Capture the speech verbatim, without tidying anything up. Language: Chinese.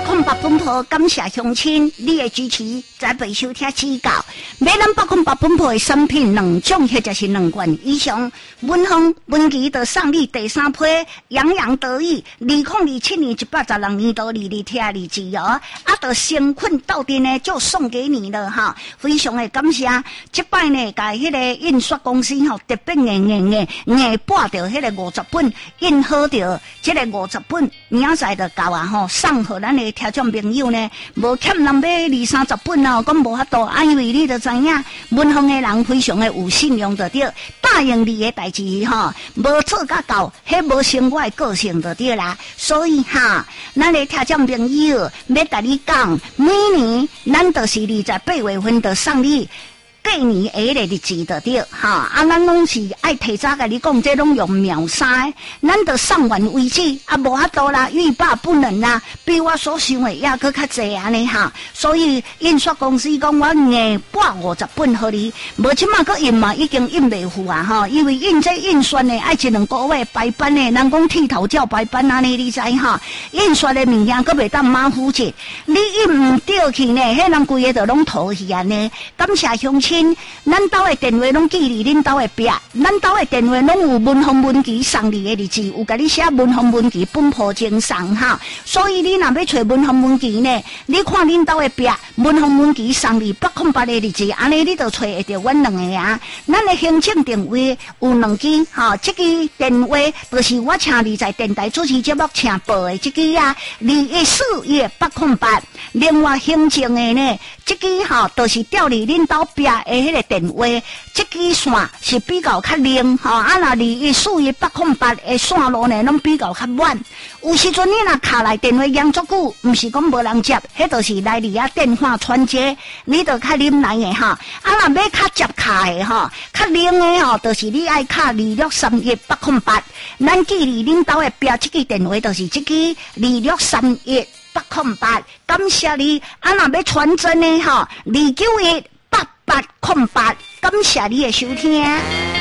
空八分铺，感谢乡亲你的支持，在备收听指教。买咱八空八分铺的产品两种，或者是两罐以上。文芳文琪就送你第三批，洋洋得意。二零二七年一百十六年度你你听日子哦，啊，就先困到底呢，就送给你了哈，非常的感谢。这摆呢，甲迄个印刷公司吼，特别硬硬硬硬拨着迄个五十本，印好着这个五十本，明仔就到啊吼，送互咱的听众朋友呢，无欠人买二三十本哦，讲无法度，啊，因为你就知影，文芳的人非常的有信用就对，答应你的代志吼，无做甲到，迄无成我的个性就对啦。所以哈，咱的听众朋友要甲你讲，每年咱就是二十八月份就送你。过年下个日子就对，哈啊，咱拢是爱提早甲你讲，这拢用秒杀，咱就送完为止，啊，无法度啦，欲罢不能啦，比我所想的也搁较济安尼哈。所以印刷公司讲我硬拨五十本互你，无即马搁印嘛，已经印袂赴啊哈，因为印这印刷呢，爱一两个月白班呢，人讲剃头照白班安尼，你知哈？印刷的物件搁袂当马虎者，你印唔对去呢，迄人规个就拢逃去安尼。感谢乡亲。咱兜的电话拢记伫恁兜的壁，咱兜的电话拢有文芳文琪送你的日子，有甲你写文芳文琪本铺精送哈。所以你若要找文芳文琪呢，你看恁兜的壁，文芳文琪送你八空八的日子，安尼你就找会着阮两个啊。咱的行政电话有两支哈，这支电话就是我请你在电台主持节目请报的这支啊，二一四一八空八。另外行政的呢，这支哈就是调离恁兜壁。诶，迄个电话，这支线是比较较灵吼，啊，那二一四一八空八的线路呢，拢比较较满。有时阵你若卡来电话养足久，毋是讲无人接，迄就是来你啊电话传接，你就较啉来的哈。啊，若要较接卡的吼，较灵的吼，就是你爱卡二六三一八空八。咱记伫恁兜的标这支电话，就是这支二六三一八空八。感谢你，啊，若要传真的吼，二九一。八八空八，感谢你的收听。